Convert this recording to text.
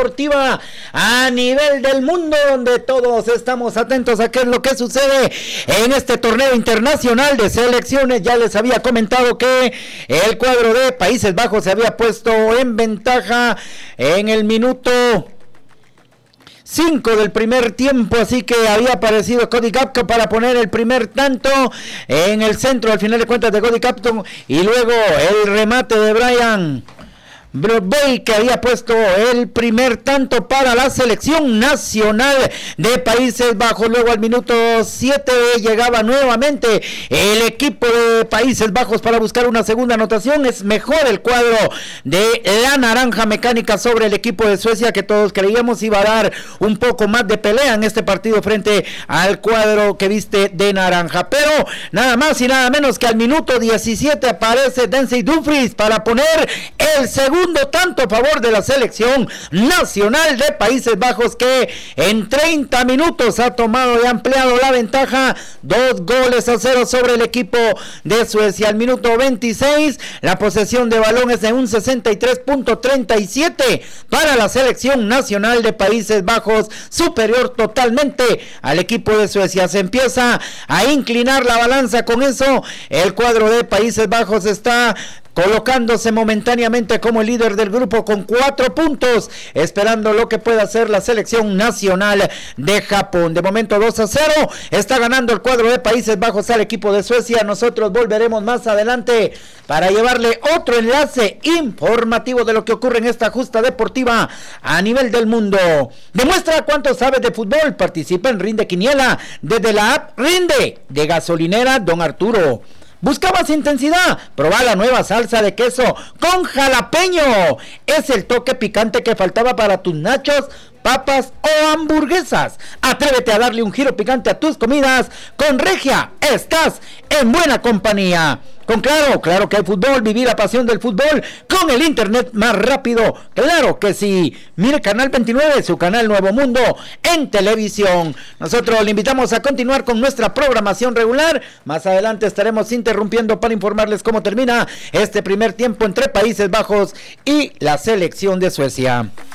deportiva a nivel del mundo, donde todos estamos atentos a qué es lo que sucede en este torneo internacional de selecciones. Ya les había comentado que el cuadro de Países Bajos se había puesto en ventaja en el minuto 5 del primer tiempo, así que había aparecido Cody Gakpo para poner el primer tanto en el centro, al final de cuentas, de Cody Gakpo, y luego el remate de Brian Broadway, que había puesto el primer tanto para la selección nacional de Países Bajos. Luego al minuto 7 llegaba nuevamente el equipo de Países Bajos para buscar una segunda anotación. Es mejor el cuadro de la naranja mecánica sobre el equipo de Suecia, que todos creíamos iba a dar un poco más de pelea en este partido frente al cuadro que viste de naranja. Pero nada más y nada menos que al minuto 17 aparece Denzel Dumfries para poner el segundo tanto a favor de la selección nacional de Países Bajos, que en 30 minutos ha tomado y ampliado la ventaja, 2-0 sobre el equipo de Suecia. Al minuto 26 la posesión de balón es de un 63.37 para la selección nacional de Países Bajos, superior totalmente al equipo de Suecia. Se empieza a inclinar la balanza con eso. El cuadro de Países Bajos está colocándose momentáneamente como el líder del grupo con 4 puntos, esperando lo que pueda hacer la selección nacional de Japón. De momento 2-0, está ganando el cuadro de Países Bajos al equipo de Suecia. Nosotros volveremos más adelante para llevarle otro enlace informativo de lo que ocurre en esta justa deportiva a nivel del mundo. Demuestra cuánto sabes de fútbol, participa en Rinde Quiniela desde la app Rinde de Gasolinera Don Arturo. ¿Buscabas intensidad? Probá la nueva salsa de queso con jalapeño. Es el toque picante que faltaba para tus nachos, papas o hamburguesas. Atrévete a darle un giro picante a tus comidas. Con Regia estás en buena compañía. Con Claro que hay fútbol, vivir la pasión del fútbol con el internet más rápido. Claro que sí. Mire Canal 29, su canal Nuevo Mundo en televisión. Nosotros le invitamos a continuar con nuestra programación regular. Más adelante estaremos interrumpiendo para informarles cómo termina este primer tiempo entre Países Bajos y la selección de Suecia.